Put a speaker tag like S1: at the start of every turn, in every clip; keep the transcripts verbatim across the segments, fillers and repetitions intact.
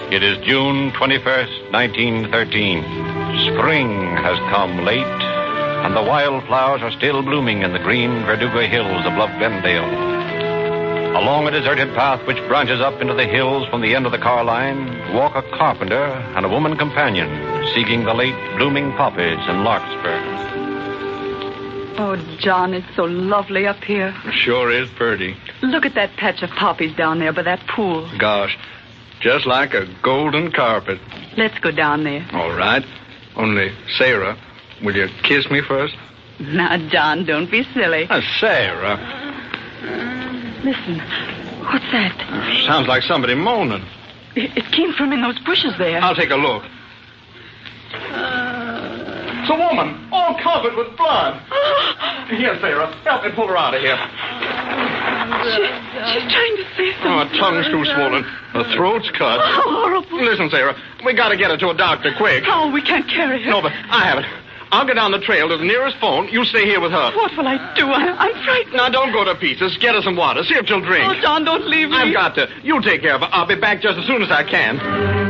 S1: It is June twenty-first, nineteen thirteen. Spring has come late, and the wildflowers are still blooming in the green Verduga Hills above Glendale. Along a deserted path which branches up into the hills from the end of the car line walk a carpenter and a woman companion seeking the late blooming poppies in Larkspur.
S2: Oh, John, it's so lovely up here.
S3: Sure is pretty.
S2: Look at that patch of poppies down there by that pool.
S3: Gosh, just like a golden carpet.
S2: Let's go down there.
S3: All right. Only, Sarah, will you kiss me first?
S2: Now, John, don't be silly.
S3: Uh, Sarah.
S2: Listen, what's that?
S3: Sounds like somebody moaning.
S2: It, it came from in those bushes there.
S3: I'll take a look. It's a woman, all covered with blood. Here, Sarah, help me pull her out of here.
S2: She, she's trying to say something.
S3: Oh, her tongue's too swollen. Her throat's cut.
S2: How horrible.
S3: Listen, Sarah, we gotta get her to a doctor, quick.
S2: Oh, we can't carry her.
S3: No, but I have it. I'll go down the trail to the nearest phone. You stay here with her.
S2: What will I do? I, I'm frightened.
S3: Now, don't go to pieces. Get her some water. See if she'll drink.
S2: Oh, John, don't leave me.
S3: I've got to. You take care of her. I'll be back just as soon as I can.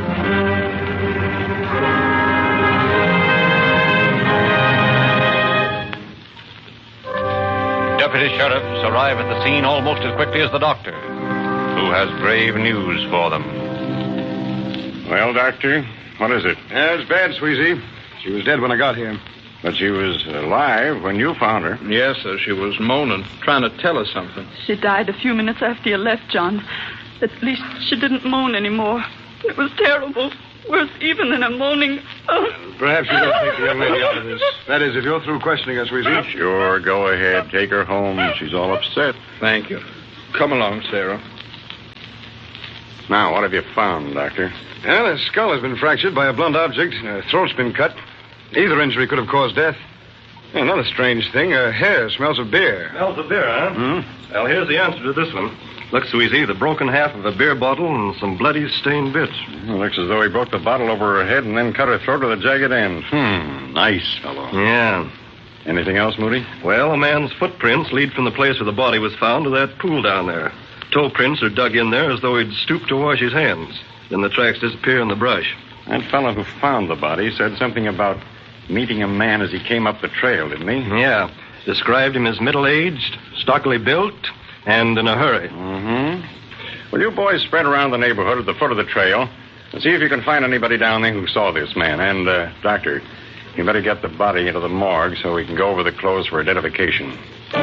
S1: Deputy sheriffs arrive at the scene almost as quickly as the doctor, who has grave news for them.
S4: Well, Doctor, what is it?
S5: Yeah, it's bad, Sweezy. She was dead when I got here.
S4: But she was alive when you found her.
S3: Yes, sir. She was moaning, trying to tell us something.
S2: She died a few minutes after you left, John. At least she didn't moan anymore. It was terrible. Worse even than a moaning. Oh.
S5: Perhaps you better take the young lady out of this. That is, if you're through questioning us, Sweezy.
S4: Sure, go ahead. Take her home. She's all upset.
S3: Thank you. Come along, Sarah.
S4: Now, what have you found, Doctor?
S5: Well, her skull has been fractured by a blunt object. Her throat's been cut. Either injury could have caused death. Another strange thing, her hair smells of beer.
S6: Smells of beer, huh?
S5: Hmm?
S6: Well, here's the answer to this one. Look, Sweezy, the broken half of a beer bottle and some bloody stained bits.
S4: It looks as though he broke the bottle over her head and then cut her throat with a jagged end. Hmm, nice fellow.
S6: Yeah.
S4: Anything else, Moody?
S6: Well, a man's footprints lead from the place where the body was found to that pool down there. Toe prints are dug in there as though he'd stooped to wash his hands. Then the tracks disappear in the brush.
S4: That fellow who found the body said something about meeting a man as he came up the trail, didn't he?
S6: Yeah. Described him as middle-aged, stockily built, and in a hurry.
S4: Mm-hmm. Well, you boys spread around the neighborhood at the foot of the trail and see if you can find anybody down there who saw this man. And, uh, Doctor, you better get the body into the morgue so we can go over the clothes for identification.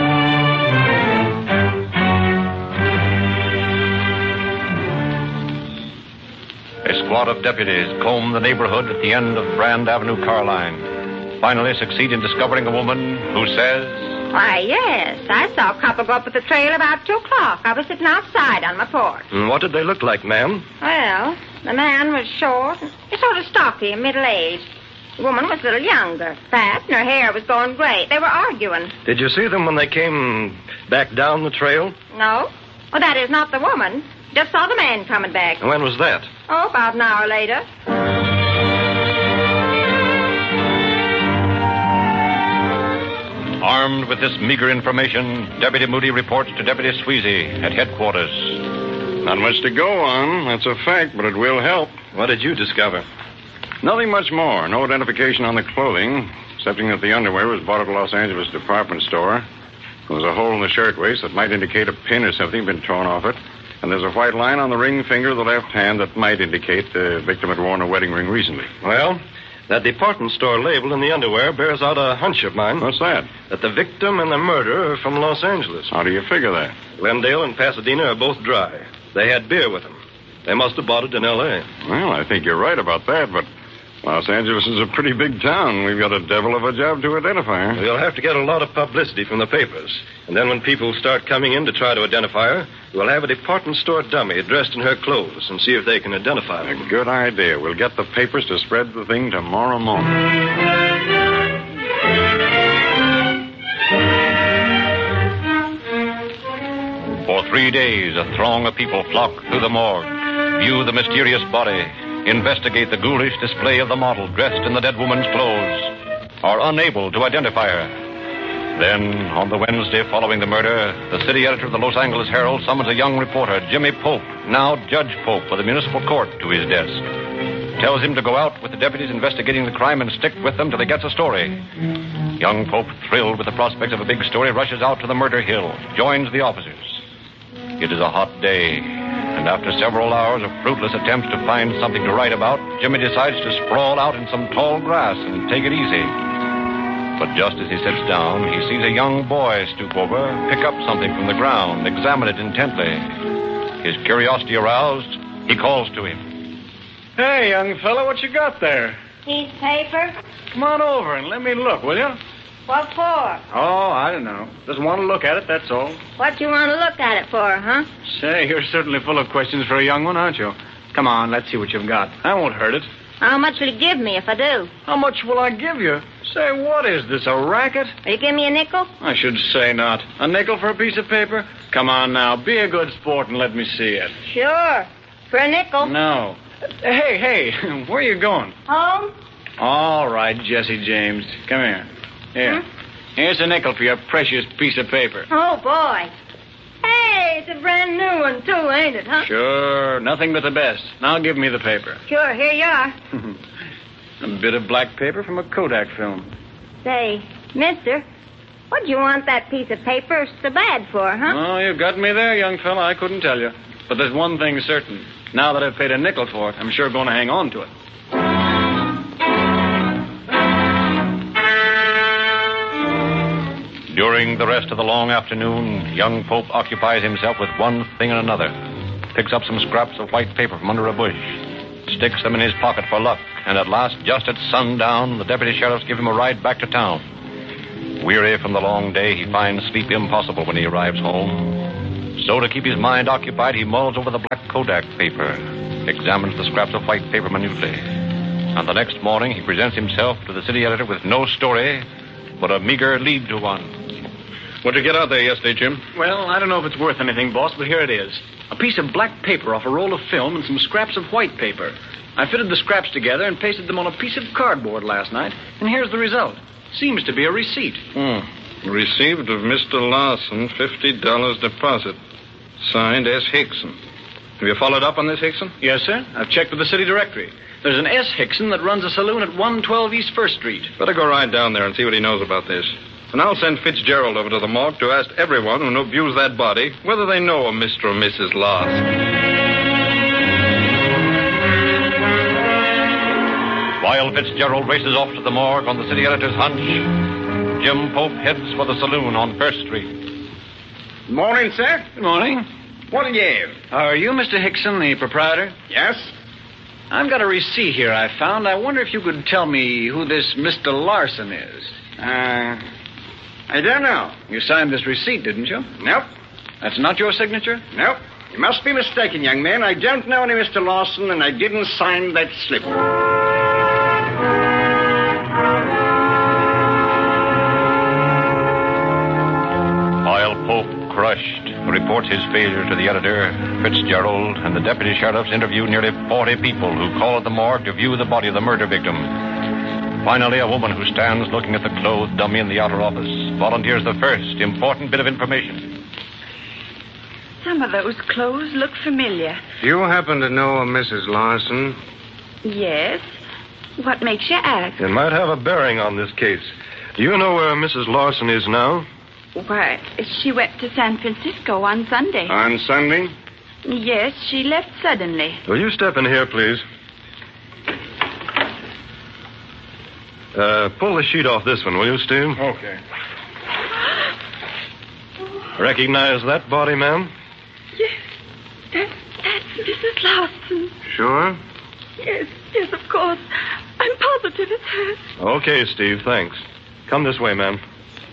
S1: A squad of deputies comb the neighborhood at the end of Brand Avenue car line. Finally succeed in discovering a woman who says...
S7: Why, yes. I saw a couple go up the trail about two o'clock. I was sitting outside on my porch.
S6: And what did they look like, ma'am?
S7: Well, the man was short, and sort of stocky and middle-aged. The woman was a little younger, fat, and her hair was going gray. They were arguing.
S6: Did you see them when they came back down the trail?
S7: No. Well, that is not the woman. Just saw the man coming back.
S6: When was that?
S7: Oh, about an hour later.
S1: Armed with this meager information, Deputy Moody reports to Deputy Sweezy at headquarters.
S4: Not much to go on, that's a fact, but it will help.
S6: What did you discover?
S4: Nothing much more. No identification on the clothing, excepting that the underwear was bought at a Los Angeles department store. There was a hole in the shirtwaist that might indicate a pin or something been torn off it. And there's a white line on the ring finger of the left hand that might indicate the victim had worn a wedding ring recently.
S6: Well, that department store label in the underwear bears out a hunch of mine.
S4: What's that?
S6: That the victim and the murderer are from Los Angeles.
S4: How do you figure that?
S6: Glendale and Pasadena are both dry. They had beer with them. They must have bought it in L A
S4: Well, I think you're right about that, but Los Angeles is a pretty big town. We've got a devil of a job to identify her.
S6: We'll have to get a lot of publicity from the papers. And then when people start coming in to try to identify her, we'll have a department store dummy dressed in her clothes and see if they can identify her.
S4: A good idea. We'll get the papers to spread the thing tomorrow morning.
S1: For three days, a throng of people flock through the morgue, view the mysterious body, investigate the ghoulish display of the model dressed in the dead woman's clothes, are unable to identify her. Then, on the Wednesday following the murder, the city editor of the Los Angeles Herald summons a young reporter, Jimmy Pope, now Judge Pope of the municipal court, to his desk. Tells him to go out with the deputies investigating the crime and stick with them till he gets a story. Young Pope, thrilled with the prospect of a big story, rushes out to the murder hill, joins the officers. It is a hot day, and after several hours of fruitless attempts to find something to write about, Jimmy decides to sprawl out in some tall grass and take it easy. But just as he sits down, he sees a young boy stoop over, pick up something from the ground, examine it intently. His curiosity aroused, he calls to him.
S3: Hey, young fellow, what you got there?
S7: Piece of paper?
S3: Come on over and let me look, will you?
S7: What for?
S3: Oh, I don't know. Just want to look at it, that's all.
S7: What you want to look at it for, huh?
S3: Say, you're certainly full of questions for a young one, aren't you? Come on, let's see what you've got. I won't hurt it.
S7: How much will you give me if I do?
S3: How much will I give you? Say, what is this, a racket?
S7: Will you give me a nickel?
S3: I should say not. A nickel for a piece of paper? Come on now, be a good sport and let me see it.
S7: Sure. For a nickel.
S3: No. Hey, hey, where are you going?
S7: Home?
S3: All right, Jesse James. Come here. Here.
S7: Hmm?
S3: Here's a nickel for your precious piece of paper.
S7: Oh, boy. Hey, it's a brand new one, too, ain't it, huh?
S3: Sure, nothing but the best. Now give me the paper.
S7: Sure, here you are.
S3: A bit of black paper from a Kodak film.
S7: Say, mister, what'd you want that piece of paper so bad for, huh?
S3: Oh, you got me there, young fella. I couldn't tell you. But there's one thing certain. Now that I've paid a nickel for it, I'm sure going to hang on to it.
S1: During the rest of the long afternoon, young Pope occupies himself with one thing and another. Picks up some scraps of white paper from under a bush, sticks them in his pocket for luck, and at last, just at sundown, the deputy sheriffs give him a ride back to town. Weary from the long day, he finds sleep impossible when he arrives home. So to keep his mind occupied, he mulls over the black Kodak paper, examines the scraps of white paper minutely. And the next morning, he presents himself to the city editor with no story, but a meager lead to one.
S6: What'd you get out there yesterday, Jim?
S3: Well, I don't know if it's worth anything, boss, but here it is. A piece of black paper off a roll of film and some scraps of white paper. I fitted the scraps together and pasted them on a piece of cardboard last night, and here's the result. Seems to be a receipt.
S4: Hmm. Received of Mister Larson, fifty dollars deposit. Signed S. Hickson. Have you followed up on this, Hickson?
S3: Yes, sir. I've checked with the city directory. There's an S. Hickson that runs a saloon at one twelve East First Street.
S4: Better go right down there and see what he knows about this. And I'll send Fitzgerald over to the morgue to ask everyone who views that body whether they know a Mister or Missus Larson.
S1: While Fitzgerald races off to the morgue on the city editor's hunch, Jim Pope heads for the saloon on First Street.
S8: Morning, sir.
S3: Good morning.
S8: What'll you have?
S3: Are you Mister Hickson, the proprietor?
S8: Yes?
S3: I've got a receipt here I found. I wonder if you could tell me who this Mister Larson is.
S8: Uh, I don't know.
S3: You signed this receipt, didn't you?
S8: Nope.
S3: That's not your signature?
S8: Nope. You must be mistaken, young man. I don't know any Mister Larson, and I didn't sign that slip.
S1: While Pope, crushed, reports his failure to the editor, Fitzgerald and the deputy sheriffs interview nearly forty people who call at the morgue to view the body of the murder victim. Finally, a woman who stands looking at the clothed dummy in the outer office volunteers the first important bit of information.
S2: Some of those clothes look familiar.
S5: Do you happen to know a Missus Larson?
S2: Yes. What makes you ask?
S6: It might have a bearing on this case. Do you know where Missus Larson is now?
S2: Why, she went to San Francisco on Sunday.
S5: On Sunday?
S2: Yes, she left suddenly.
S6: Will you step in here, please? Uh, pull the sheet off this one, will you, Steve?
S5: Okay.
S6: Recognize that body, ma'am?
S2: Yes, that, that's Missus Larson.
S5: Sure?
S2: Yes, yes, of course. I'm positive it's her.
S6: Okay, Steve, thanks. Come this way, ma'am.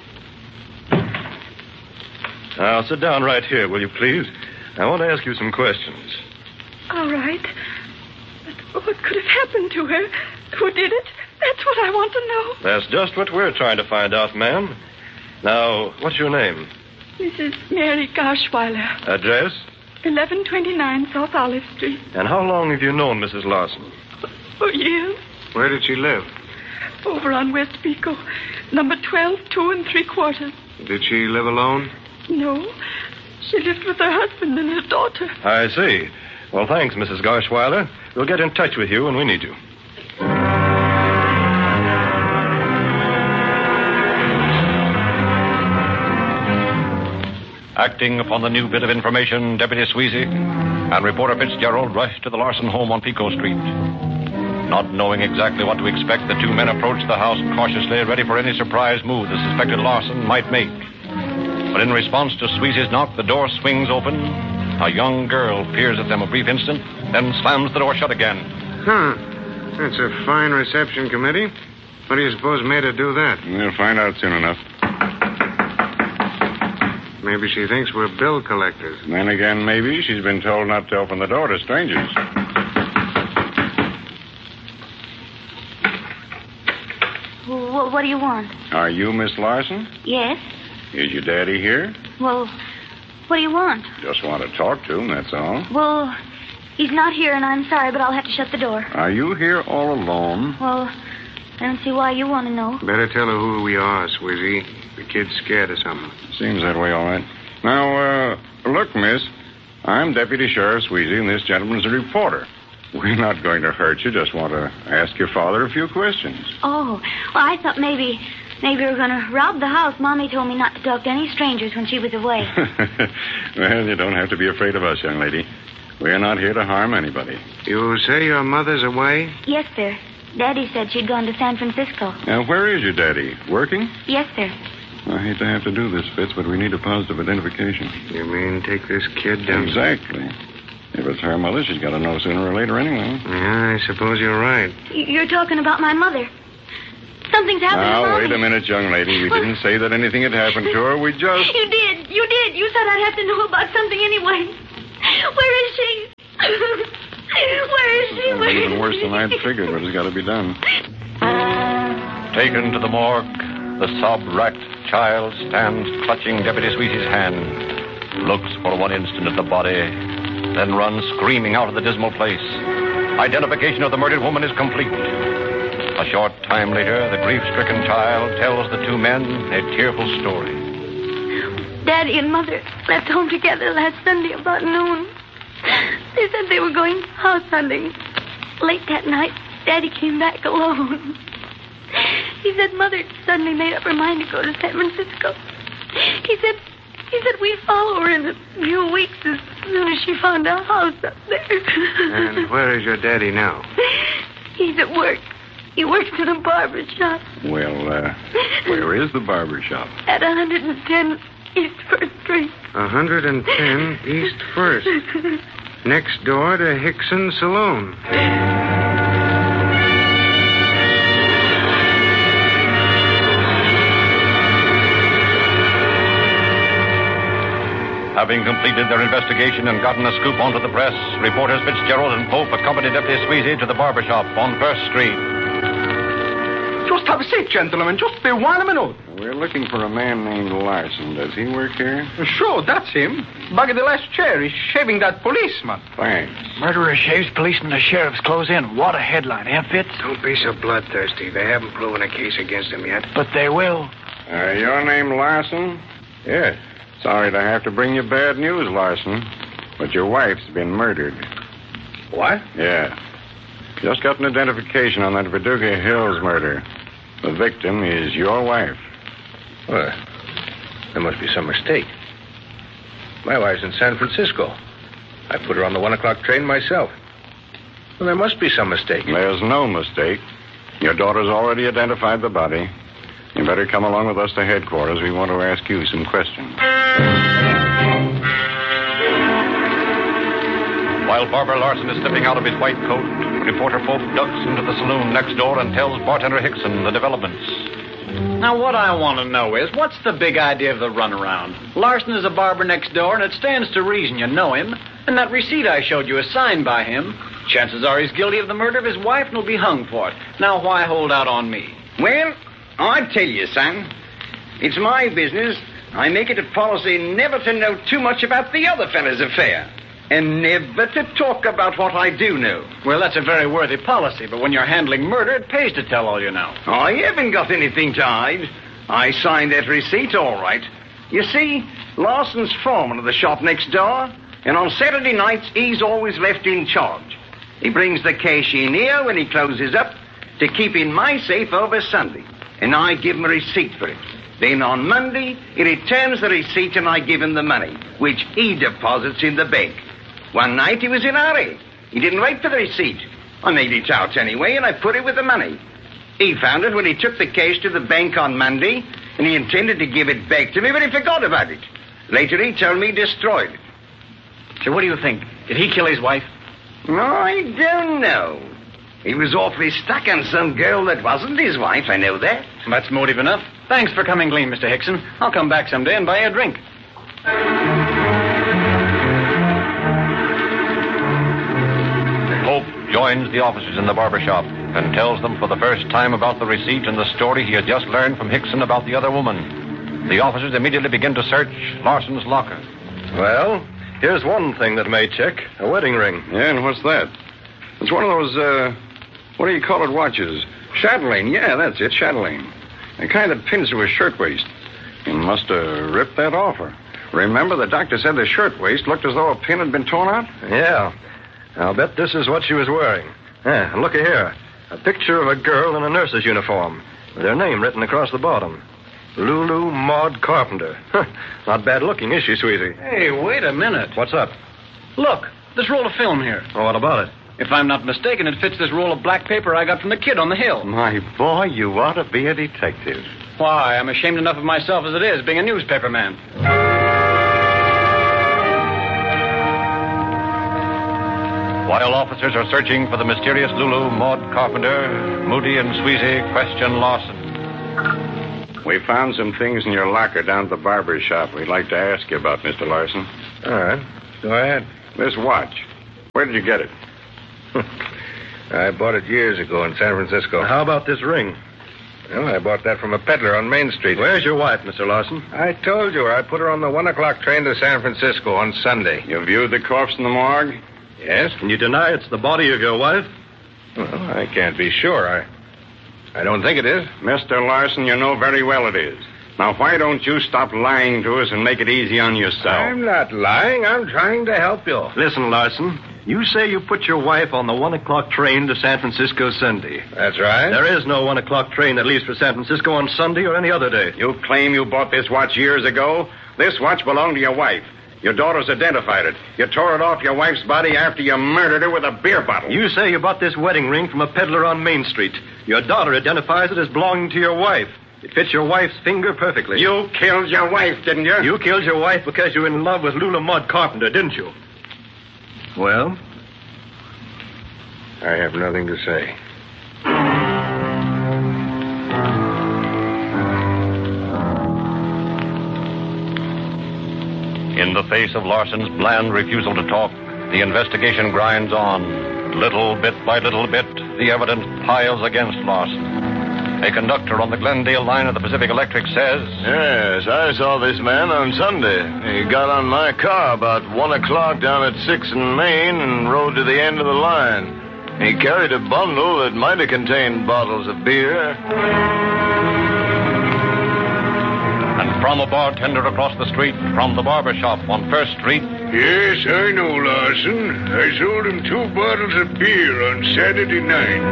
S6: Now, sit down right here, will you, please? I want to ask you some questions.
S2: All right. But what could have happened to her? Who did it? That's what I want to know.
S6: That's just what we're trying to find out, ma'am. Now, what's your name?
S2: Missus Mary Garschweiler.
S6: Address?
S2: eleven twenty-nine South Olive Street.
S6: And how long have you known Missus Larson?
S2: For years.
S5: Where did she live?
S2: over on West Pico. Number twelve, two and three quarters.
S5: Did she live alone?
S2: No. She lived with her husband and her daughter.
S6: I see. Well, thanks, Missus Garshweiler. We'll get in touch with you when we need you.
S1: Acting upon the new bit of information, Deputy Sweezy and reporter Fitzgerald rushed to the Larson home on Pico Street. Not knowing exactly what to expect, the two men approached the house cautiously, ready for any surprise move the suspected Larson might make. But in response to Sweezy's knock, the door swings open. A young girl peers at them a brief instant, then slams the door shut again.
S5: Huh. That's a fine reception committee. What do you suppose made her do that?
S4: We'll find out soon enough.
S5: Maybe she thinks we're bill collectors.
S4: Then again, maybe she's been told not to open the door to strangers.
S9: Well, what do you want?
S4: Are you Miss Larson?
S9: Yes.
S4: Is your daddy here?
S9: Well, what do you want?
S4: Just want to talk to him, that's all.
S9: Well, he's not here, and I'm sorry, but I'll have to shut the door.
S4: Are you here all alone?
S9: Well, I don't see why you want to know.
S5: Better tell her who we are, Swizzy. The kid's scared of something.
S4: Seems that way, all right. Now, uh, look, miss. I'm Deputy Sheriff Sweezy, and this gentleman's a reporter. We're not going to hurt you. Just want to ask your father a few questions.
S9: Oh, well, I thought maybe, maybe we were going to rob the house. Mommy told me not to talk to any strangers when she was away.
S4: Well, you don't have to be afraid of us, young lady. We're not here to harm anybody.
S5: You say your mother's away?
S9: Yes, sir. Daddy said she'd gone to San Francisco.
S4: Now, where is your daddy? Working?
S9: Yes, sir.
S4: I hate to have to do this, Fitz, but we need a positive identification.
S5: You mean take this kid down?
S4: Exactly. If it's her mother, she's got to know sooner or later anyway.
S5: Yeah, I suppose you're right.
S9: You're talking about my mother. Something's happened
S4: now,
S9: to Mommy.
S4: wait a minute, young lady. We didn't say that anything had happened to her. We just...
S9: You did. You did. You said I'd have to know about something anyway. Where is she? Where is she? Where
S4: Even
S9: is
S4: worse
S9: she?
S4: than I'd figured, but it's got to be done.
S1: Taken to the morgue, the sob-racked child stands clutching Deputy Sweezy's hand, looks for one instant at the body, then runs screaming out of the dismal place. Identification of the murdered woman is complete. A short time later, the grief-stricken child tells the two men a tearful story.
S9: Daddy and Mother left home together last Sunday about noon. They said they were going house hunting. Late that night, Daddy came back alone. He said Mother suddenly made up her mind to go to San Francisco. He said he said we'd follow her in a few weeks as soon as she found a house up there.
S5: And where is your daddy now?
S9: He's at work. He works in a barber shop.
S4: Well, uh, where is the barber shop?
S9: At one hundred ten East First Street.
S5: one hundred ten East First. Next door to Hickson Saloon.
S1: Having completed their investigation and gotten a scoop onto the press, reporters Fitzgerald and Pope accompanied Deputy Sweezy to the barber shop on First Street.
S10: Just have a seat, gentlemen. Just be one minute.
S4: We're looking for a man named Larson. Does he work here?
S10: Sure, that's him. Back of the last chair. He's shaving that policeman.
S4: Thanks.
S3: Murderer shaves policeman in sheriff's clothes in. What a headline, eh, Fitz?
S5: Don't be so bloodthirsty. They haven't proven a case against him yet.
S3: But they will.
S4: Uh, your name Larson? Yes. Sorry to have to bring you bad news, Larson, but your wife's been murdered.
S5: What?
S4: Yeah. Just got an identification on that Verduga Hills murder. The victim is your wife.
S11: Well, there must be some mistake. My wife's in San Francisco. I put her on the one o'clock train myself. Well, there must be some mistake.
S4: There's no mistake. Your daughter's already identified the body. You better come along with us to headquarters. We want to ask you some questions.
S1: While Barber Larson is slipping out of his white coat, reporter Pope ducks into the saloon next door and tells bartender Hickson the developments.
S3: Now, what I want to know is, what's the big idea of the runaround? Larson is a barber next door, and it stands to reason you know him. And that receipt I showed you is signed by him. Chances are he's guilty of the murder of his wife and will be hung for it. Now, why hold out on me?
S8: Well, I tell you, son, it's my business. I make it a policy never to know too much about the other fellow's affair. and never to talk about what I do know.
S3: Well, that's a very worthy policy, but when you're handling murder, it pays to tell all you know.
S8: I haven't got anything to hide. I signed that receipt all right. You see, Larson's foreman of the shop next door, and on Saturday nights, he's always left in charge. He brings the cash in here when he closes up to keep in my safe over Sunday, and I give him a receipt for it. Then on Monday, he returns the receipt and I give him the money, which he deposits in the bank. One night he was in a hurry. He didn't wait for the receipt. I made it out anyway, and I put it with the money. He found it when he took the cash to the bank on Monday, and he intended to give it back to me, but he forgot about it. Later he told me he destroyed it.
S3: So what do you think? Did he kill his wife?
S8: No, I don't know. He was awfully stuck on some girl that wasn't his wife, I know that.
S3: That's motive enough. Thanks for coming clean, Mister Hickson. I'll come back someday and buy you a drink.
S1: Hope joins the officers in the barber shop and tells them for the first time about the receipt and the story he had just learned from Hickson about the other woman. The officers immediately begin to search Larson's locker.
S6: Well, here's one thing that may check. A wedding ring.
S5: Yeah, and what's that? It's one of those, uh, what do you call it, watches? Chatelaine, yeah, that's it, chatelaine. The kind that pins to his shirtwaist. He must have ripped that off her. Remember, the doctor said the shirtwaist looked as though a pin had been torn out?
S6: Yeah. I'll bet this is what she was wearing. Yeah, and look here. A picture of a girl in a nurse's uniform, with her name written across the bottom. Lulu Maud Carpenter. Not bad looking, is she, sweetie?
S3: Hey, wait a minute.
S6: What's up?
S3: Look, this roll of film here.
S6: Oh, what about it?
S3: If I'm not mistaken, it fits this roll of black paper I got from the kid on the hill.
S4: My boy, you ought to be a detective.
S3: Why, I'm ashamed enough of myself as it is, being a newspaper man.
S1: While officers are searching for the mysterious Lulu Maud Carpenter, Moody and Sweezy question Larson.
S4: We found some things in your locker down at the barber shop we'd like to ask you about, Mister Larson.
S11: All right. Go ahead.
S4: This watch. Where did you get it?
S11: I bought it years ago in San Francisco.
S6: How about this ring?
S11: Well, I bought that from a peddler on Main Street.
S6: Where's your wife, Mister Larson?
S11: I told you, I put her on the one o'clock train to San Francisco on Sunday.
S4: You viewed the corpse in the morgue?
S11: Yes.
S6: And you deny it's the body of your wife?
S11: Well, I can't be sure. I I don't think it is.
S4: Mister Larson, you know very well it is. Now, why don't you stop lying to us and make it easy on yourself?
S11: I'm not lying. I'm trying to help you.
S6: Listen, Larson. You say you put your wife on the one o'clock train to San Francisco Sunday.
S11: That's right.
S6: There is no one o'clock train that leaves for San Francisco on Sunday or any other day.
S4: You claim you bought this watch years ago. This watch belonged to your wife. Your daughters identified it. You tore it off your wife's body after you murdered her with a beer bottle.
S6: You say you bought this wedding ring from a peddler on Main Street. Your daughter identifies it as belonging to your wife. It fits your wife's finger perfectly.
S4: You killed your wife, didn't you?
S6: You killed your wife because you were in love with Lulu Maud Carpenter, didn't you? Well?
S11: I have nothing to say.
S1: In the face of Larson's bland refusal to talk, the investigation grinds on. Little bit by little bit, the evidence piles against Larson. A conductor on the Glendale line of the Pacific Electric says...
S12: Yes, I saw this man on Sunday. He got on my car about one o'clock down at sixth and Main and rode to the end of the line. He carried a bundle that might have contained bottles of beer.
S1: And from a bartender across the street, from the barber shop on First Street...
S13: Yes, I know, Larson. I sold him two bottles of beer on Saturday night.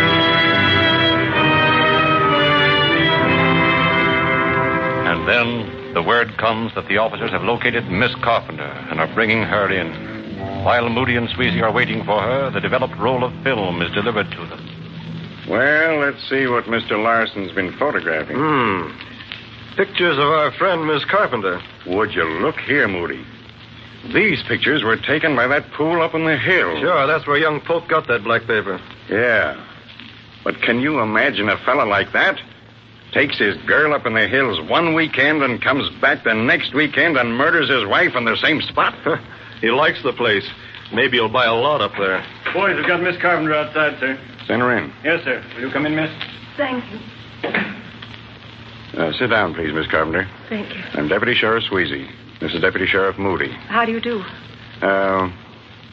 S1: And then the word comes that the officers have located Miss Carpenter and are bringing her in. While Moody and Sweezy are waiting for her, the developed roll of film is delivered to them.
S4: Well, let's see what Mister Larson's been photographing.
S6: Hmm. Pictures of our friend, Miss Carpenter.
S4: Would you look here, Moody? These pictures were taken by that pool up on the hill.
S6: Sure, that's where young Polk got that black paper.
S4: Yeah. But can you imagine a fella like that? Takes his girl up in the hills one weekend and comes back the next weekend and murders his wife on the same spot?
S6: He likes the place. Maybe he'll buy a lot up there.
S3: Boys, we've got Miss Carpenter outside, sir.
S4: Send her in.
S3: Yes, sir. Will you come in, miss?
S9: Thank you.
S4: Uh, sit down, please, Miss Carpenter.
S9: Thank you.
S4: I'm Deputy Sheriff Sweezy. This is Deputy Sheriff Moody.
S9: How do you do?
S4: Uh,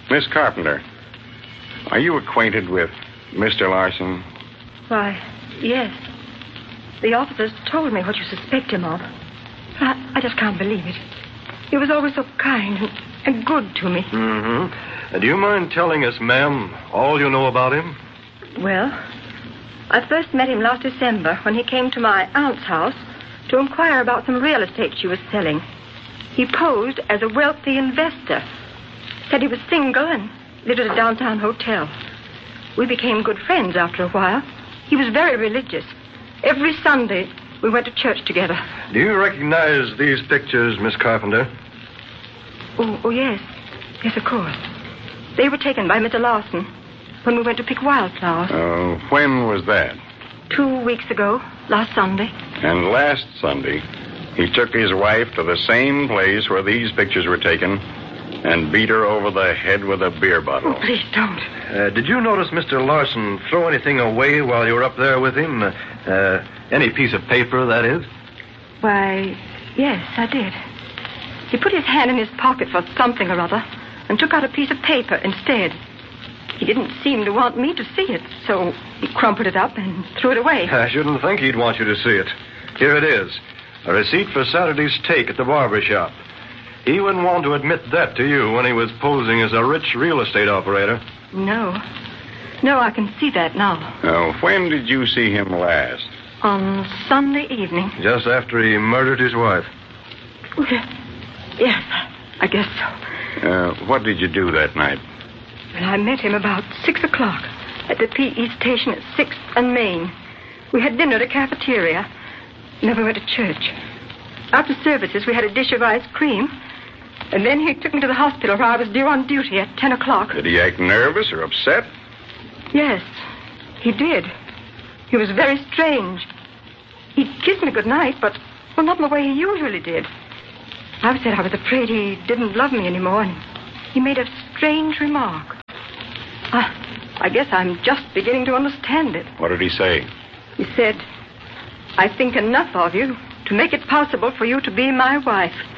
S4: Miss Carpenter, are you acquainted with Mister Larson?
S14: Why, yes. The officers told me what you suspect him of. I, I just can't believe it. He was always so kind and, and good to me.
S6: Mm-hmm. Uh, do you mind telling us, ma'am, all you know about him?
S14: Well, I first met him last December when he came to my aunt's house to inquire about some real estate she was selling. He posed as a wealthy investor. Said he was single and lived at a downtown hotel. We became good friends after a while. He was very religious. Every Sunday, we went to church together.
S6: Do you recognize these pictures, Miss Carpenter?
S14: Oh, oh, yes. Yes, of course. They were taken by Mister Larson when we went to pick wildflowers.
S4: Uh, when was that?
S14: Two weeks ago, last Sunday.
S4: And last Sunday, he took his wife to the same place where these pictures were taken and beat her over the head with a beer bottle.
S14: Oh, please don't.
S6: Uh, did you notice Mister Larson throw anything away while you were up there with him? Uh, any piece of paper, that is?
S14: Why, yes, I did. He put his hand in his pocket for something or other and took out a piece of paper instead. He didn't seem to want me to see it, so he crumpled it up and threw it away.
S6: I shouldn't think he'd want you to see it. Here it is. A receipt for Saturday's take at the barber shop. He wouldn't want to admit that to you when he was posing as a rich real estate operator.
S14: No. No, I can see that now.
S4: Now, when did you see him last?
S14: On Sunday evening.
S6: Just after he murdered his wife.
S14: Yes, I guess so.
S4: Uh, what did you do that night?
S14: Well, I met him about six o'clock at the P E station at sixth and Main. We had dinner at a cafeteria. And then we went to church. After services, we had a dish of ice cream. And then he took me to the hospital where I was due on duty at ten o'clock.
S4: Did he act nervous or upset?
S14: Yes, he did. He was very strange. He kissed me good night, but, well, not in the way he usually did. I said I was afraid he didn't love me anymore, and he made a strange remark. I, I guess I'm just beginning to understand it.
S4: What did he say?
S14: He said, I think enough of you to make it possible for you to be my wife.